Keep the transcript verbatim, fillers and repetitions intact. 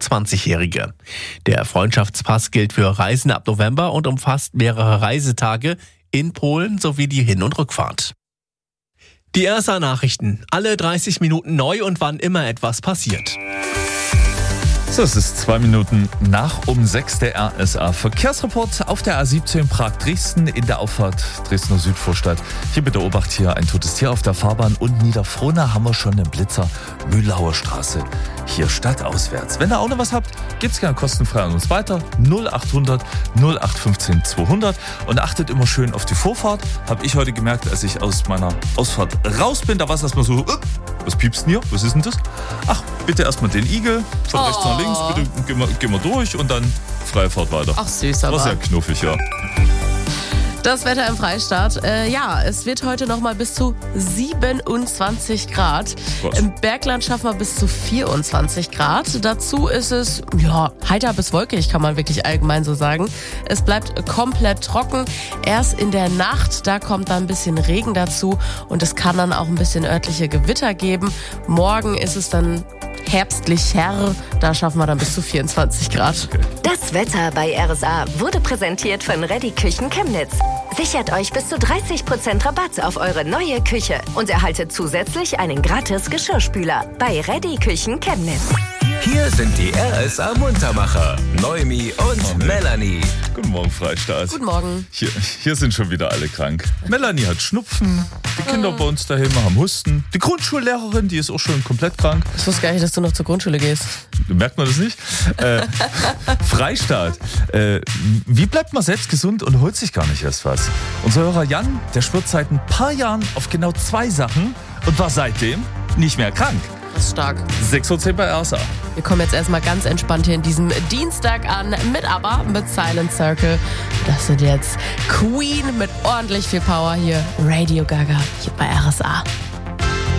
fünfundzwanzigjährige. Der Freundschaftspass gilt für Reisen ab November und umfasst mehrere Reisetage in Polen sowie die Hin- und Rückfahrt. Die R S A-Nachrichten. Alle dreißig Minuten neu und wann immer etwas passiert. So, es ist zwei Minuten nach um sechs, der R S A-Verkehrsreport auf der A siebzehn Prag-Dresden in der Auffahrt Dresdner Südvorstadt. Hier bitte Obacht, hier ein totes Tier auf der Fahrbahn und Niederfrohna haben wir schon einen Blitzer. Mühlauer Straße, hier stadtauswärts. Wenn ihr auch noch was habt, geht's gerne kostenfrei an uns weiter. null achthundert null acht fünfzehn zweihundert und achtet immer schön auf die Vorfahrt. Habe ich heute gemerkt, als ich aus meiner Ausfahrt raus bin, da war es erstmal so, uh, was piepst denn hier? Was ist denn das? Ach, bitte erstmal den Igel von Oh. rechts nach links, bitte gehen wir, gehen wir durch und dann freie Fahrt weiter. Ach süß, aber. War sehr knuffig, ja. Das Wetter im Freistaat. Äh, ja, es wird heute noch mal bis zu siebenundzwanzig Grad. Was? Im Bergland schaffen wir bis zu vierundzwanzig Grad. Dazu ist es, ja, heiter bis wolkig, kann man wirklich allgemein so sagen. Es bleibt komplett trocken. Erst in der Nacht, da kommt dann ein bisschen Regen dazu und es kann dann auch ein bisschen örtliche Gewitter geben. Morgen ist es dann herbstlich herr, da schaffen wir dann bis zu vierundzwanzig Grad. Das Wetter bei R S A wurde präsentiert von Reddy Küchen Chemnitz. Sichert euch bis zu dreißig Prozent Rabatt auf eure neue Küche und erhaltet zusätzlich einen gratis Geschirrspüler bei Reddy Küchen Chemnitz. Hier sind die R S A-Muntermacher, Noemi und Melanie. Guten Morgen, Freistaat. Guten Morgen. Hier, hier sind schon wieder alle krank. Melanie hat Schnupfen, die Kinder bei uns daheim haben Husten. Die Grundschullehrerin, die ist auch schon komplett krank. Ich wusste gar nicht, dass du noch zur Grundschule gehst. Merkt man das nicht? Äh, Freistaat. Äh, wie bleibt man selbst gesund und holt sich gar nicht erst was? Unser Hörer Jan, der schwört seit ein paar Jahren auf genau zwei Sachen und war seitdem nicht mehr krank. Das ist stark. sechs Uhr zehn bei R S A. Wir kommen jetzt erstmal ganz entspannt hier in diesem Dienstag an mit ABBA, mit Silent Circle. Das sind jetzt Queen mit ordentlich viel Power hier. Radio Gaga hier bei R S A.